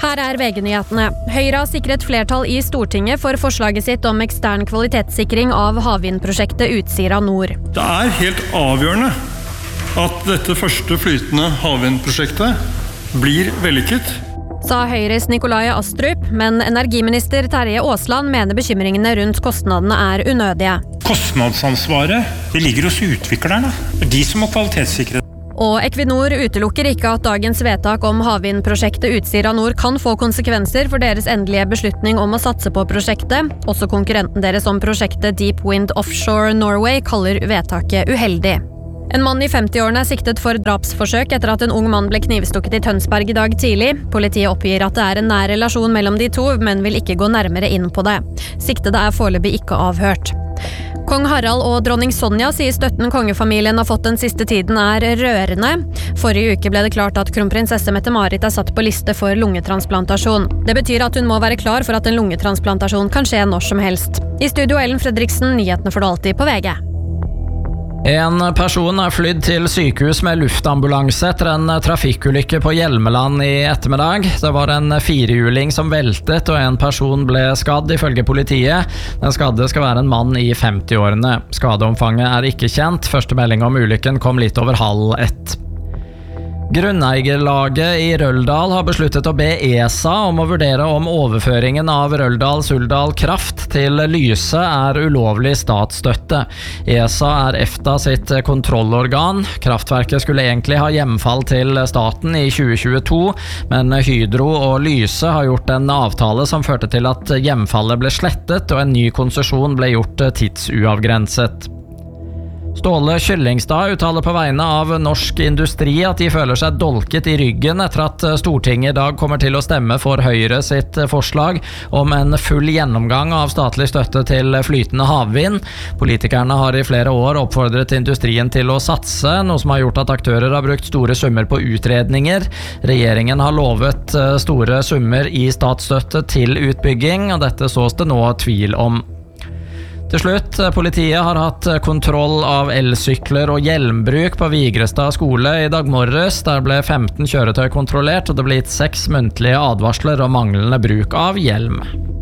Her VG-nyhetene. Høyre har sikret flertall i Stortinget for forslaget sitt om ekstern kvalitetssikring av havvindprosjektet Utsira Nord. Det helt avgjørende at dette første flytende havvindprosjektet blir vellykket. Sa Høyres Nikolai Astrup, men energiminister Terje Aasland mener bekymringene rundt kostnadene unødige. Kostnadsansvaret, det ligger hos utviklerne. De som må kvalitetssikre. Og Equinor utelukker ikke at dagens vedtak om havvindprosjektet Utsira Nord kan få konsekvenser for deres endelige beslutning om å satse på prosjektet. Også konkurrenten deres om prosjektet Deep Wind Offshore Norway kaller vedtaket uheldig. En mann i 50-årene siktet for drapsforsøk etter at en ung mann ble knivstukket i Tønsberg i dag tidlig. Politiet oppgir at det en nær relasjon mellom de to, men vil ikke gå nærmere inn på det. Siktede foreløpig ikke avhørt. Kong Harald og dronning Sonja sier støtten kongefamilien har fått den siste tiden rørende. Forrige uke ble det klart at kronprinsesse Mette-Marit satt på liste for lungetransplantasjon. Det betyr at hun må være klar for at en lungetransplantasjon kan skje når som helst. I studio Ellen Fredriksen, nyhetene får du alltid på VG. En person flydd til sykehus med luftambulanse etter en trafikkulykke på Hjelmeland i ettermiddag. Det var en firehjuling som veltet, og en person ble skadd ifølge politiet. Den skadde skal være en mann i 50-årene. Skadeomfanget ikke kjent. Første melding om ulykken kom litt over 12:30. Grunneierlaget i Røldal har besluttet å be ESA om å vurdere om overføringen av Røldal-Suldal Kraft til Lyse ulovlig statsstøtte. ESA EFTA sitt kontrollorgan. Kraftverket skulle egentlig ha hjemfall til staten i 2022, men Hydro og Lyse har gjort en avtale som førte til at hjemfallet ble slettet og en ny konsesjon ble gjort tidsuavgrenset. Ståle Kyllingstad uttaler på vegne av norsk industri at de føler seg dolket i ryggen etter at Stortinget i dag kommer til å stemme for Høyre sitt forslag om en full gjennomgang av statlig støtte til flytende havvind. Politikerne har i flere år oppfordret industrien til å satse, noe som har gjort at aktører har brukt store summer på utredninger. Regjeringen har lovet store summer i statsstøtte til utbygging, og dette sås det nå tvil om. Til slutt, politiet har hatt kontroll av elsykler og hjelmbruk på Vigrestad skole i dag morges. Der ble 15 kjøretøy kontrollert, og det ble gitt 6 muntlige advarsler om manglende bruk av hjelm.